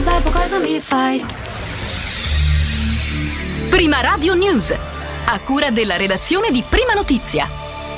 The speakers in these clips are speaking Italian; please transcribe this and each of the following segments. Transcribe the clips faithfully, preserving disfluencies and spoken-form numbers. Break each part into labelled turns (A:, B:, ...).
A: bevo cosa mi fai?
B: Prima Radio News, a cura della redazione di Prima Notizia.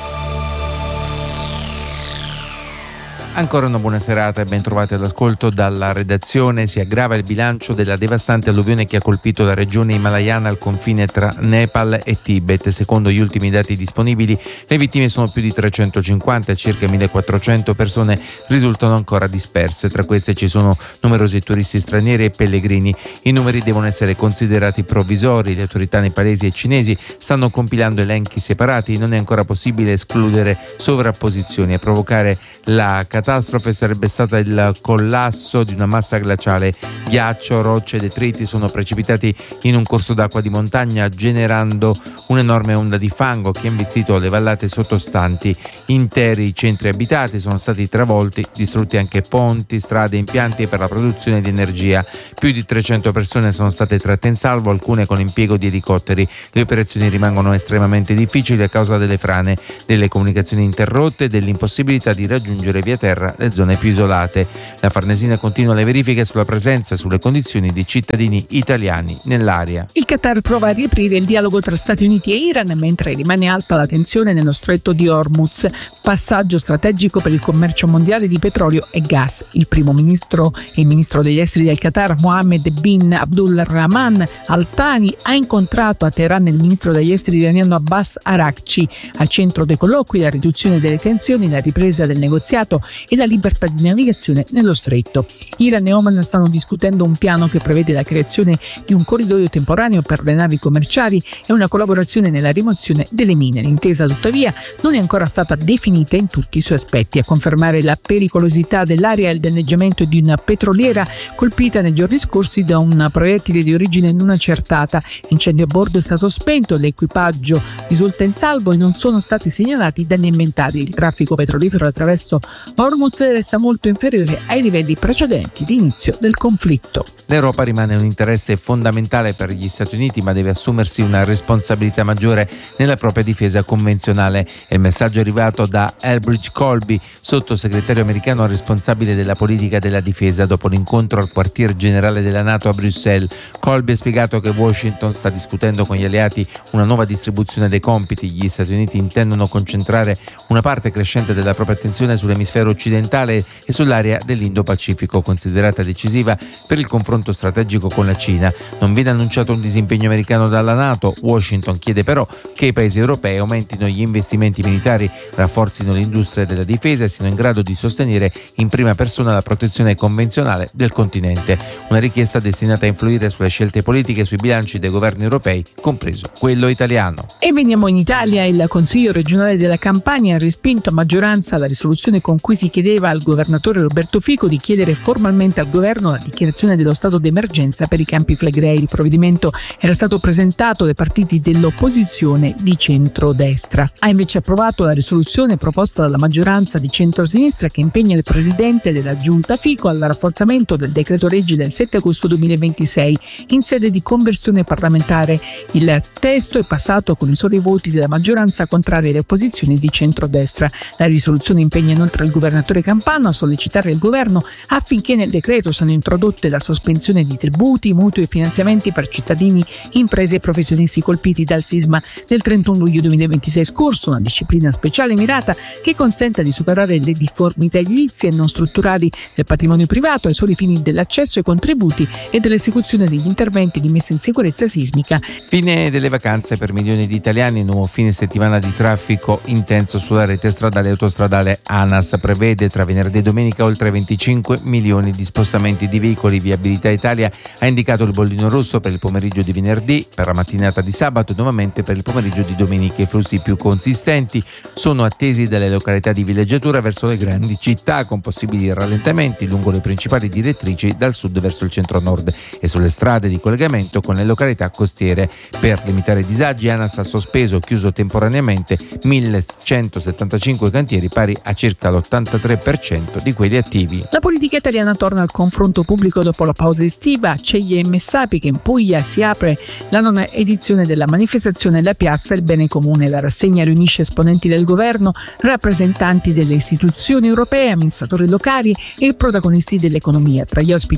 C: Ancora una buona serata e ben trovati all'ascolto dalla redazione. Si aggrava il bilancio della devastante alluvione che ha colpito la regione himalayana al confine tra Nepal e Tibet. Secondo gli ultimi dati disponibili, le vittime sono più di trecentocinquanta e circa millequattrocento persone risultano ancora disperse. Tra queste ci sono numerosi turisti stranieri e pellegrini. I numeri devono essere considerati provvisori. Le autorità nepalesi e cinesi stanno compilando elenchi separati. Non è ancora possibile escludere sovrapposizioni. A provocare la catastrofe sarebbe stata il collasso di una massa glaciale. Ghiaccio, rocce e detriti sono precipitati in un corso d'acqua di montagna, generando un'enorme onda di fango che ha investito le vallate sottostanti. Interi centri abitati sono stati travolti, distrutti anche ponti, strade e impianti per la produzione di energia. Più di trecento persone sono state tratte in salvo, alcune con impiego di elicotteri. Le operazioni rimangono estremamente difficili a causa delle frane, delle comunicazioni interrotte e dell'impossibilità di raggiungere via terra le zone più isolate. La Farnesina continua le verifiche sulla presenza e sulle condizioni di cittadini italiani nell'area.
D: Il Qatar prova a riaprire il dialogo tra Stati Uniti e Iran mentre rimane alta la tensione nello stretto di Hormuz, passaggio strategico per il commercio mondiale di petrolio e gas. Il primo ministro e il ministro degli esteri del Qatar, Mohammed bin Abdulrahman Al Thani, ha incontrato a Teheran il ministro degli esteri iraniano Abbas Araghchi. Al centro dei colloqui la riduzione delle tensioni, la ripresa del negoziato e la libertà di navigazione nello stretto. Iran e Oman stanno discutendo un piano che prevede la creazione di un corridoio temporaneo per le navi commerciali e una collaborazione nella rimozione delle mine. L'intesa, tuttavia, non è ancora stata definita in tutti i suoi aspetti. A confermare la pericolosità dell'area è il danneggiamento di una petroliera colpita nei giorni scorsi da un proiettile di origine non accertata. L'incendio a bordo è stato spento, l'equipaggio risulta in salvo e non sono stati segnalati danni ambientali. Il traffico petrolifero attraverso Hormuz resta molto inferiore ai livelli precedenti di inizio del conflitto.
C: L'Europa rimane un interesse fondamentale per gli Stati Uniti, ma deve assumersi una responsabilità maggiore nella propria difesa convenzionale. È il messaggio arrivato da Elbridge Colby, sottosegretario americano responsabile della politica della difesa, dopo l'incontro al quartier generale della NATO a Bruxelles. Colby ha spiegato che Washington sta discutendo con gli alleati una nuova distribuzione dei compiti. Gli Stati Uniti intendono concentrare una parte crescente della propria attenzione sull'emisfero occidentale e sull'area dell'Indo-Pacifico, considerata decisiva per il confronto strategico con la Cina. Non viene annunciato un disimpegno americano dalla NATO. Washington chiede però che i paesi europei aumentino gli investimenti militari, rafforzino l'industria della difesa e siano in grado di sostenere in prima persona la protezione convenzionale del continente. Una richiesta destinata a influire sulle scelte politiche e sui bilanci dei governi europei, compreso quello italiano.
D: E veniamo in Italia. Il Consiglio regionale della Campania ha respinto a maggioranza la risoluzione con cui si chiedeva al governatore Roberto Fico di chiedere formalmente al governo la dichiarazione dello stato d'emergenza per i Campi Flegrei. Il provvedimento era stato presentato dai partiti dell'opposizione di centrodestra. Ha invece approvato la risoluzione proposta dalla maggioranza di centrosinistra che impegna il presidente della giunta Fico al rafforzamento del decreto legge del sette agosto duemilaventisei in sede di conversione parlamentare. Il testo è passato con i soli voti della maggioranza contraria alle opposizioni di centrodestra. La risoluzione impegna inoltre il governatore campano a sollecitare il governo affinché nel decreto siano introdotte la sospensione di tributi, mutui e finanziamenti per cittadini, imprese e professionisti colpiti dal sisma del trentuno luglio duemilaventisei scorso, una disciplina speciale mirata che consenta di superare le difformità edilizie e non strutturali del patrimonio privato ai soli fini dell'accesso ai contributi e dell'esecuzione degli interventi di messa in sicurezza sismica.
C: Fine delle vacanze per milioni di italiani, nuovo fine settimana di traffico intenso sulla rete stradale e autostradale. ANAS prevede tra venerdì e domenica oltre venticinque milioni di spostamenti di veicoli. Viabilità Italia ha indicato il bollino rosso per il pomeriggio di venerdì, per la mattinata di sabato e nuovamente per il pomeriggio di domenica. I flussi più consistenti sono attesi dalle località di villeggiatura verso le grandi città, con possibili rallentamenti lungo le principali direttrici dal sud verso il centro-nord e sulle strade di collegamento con le località costiere. Per limitare i disagi, ANAS ha sospeso o chiuso temporaneamente millecentosettantacinque cantieri, pari a circa l'ottantatré per cento di quelli attivi.
D: La politica italiana torna al confronto pubblico dopo la pausa estiva. A Ceglie e Messapi, che in Puglia si apre la nona edizione della manifestazione La Piazza Il Bene Comune. La rassegna riunisce esponenti del governo, rappresentanti delle istituzioni europee, amministratori locali e protagonisti dell'economia. Tra gli ospiti annunciati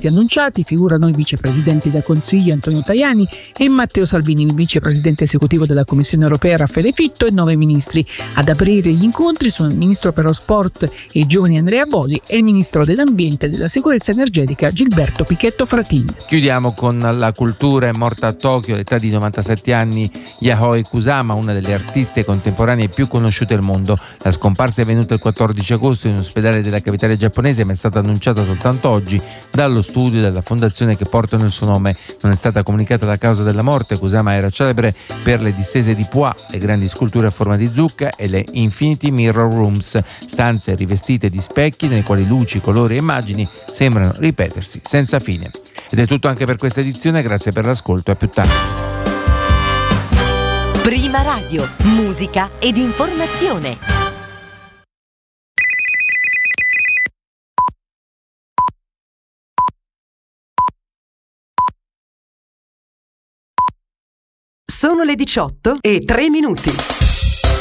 D: deputati figurano i vicepresidenti del Consiglio Antonio Tajani e Matteo Salvini, il vicepresidente esecutivo della Commissione europea Raffaele Fitto e nove ministri. Ad aprire gli incontri sono il ministro per lo sport e i giovani Andrea Boli e il ministro dell'ambiente e della sicurezza energetica Gilberto Pichetto Fratin.
C: Chiudiamo con la cultura. È morta a Tokyo all'età di novantasette anni Yayoi Kusama, una delle artiste contemporanee più conosciute al mondo. La scomparsa è venuta il quattordici agosto in un ospedale della capitale giapponese, ma è stata annunciata soltanto oggi dallo studio della fondazione che portano il suo nome. Non è stata comunicata la causa della morte. Kusama era celebre per le distese di Poix, le grandi sculture a forma di zucca e le Infinity Mirror Rooms, stanze rivestite di specchi nei quali luci, colori e immagini sembrano ripetersi senza fine. Ed è tutto anche per questa edizione, grazie per l'ascolto e a più tardi.
B: Prima Radio, musica ed informazione.
A: Sono le diciotto e tre minuti.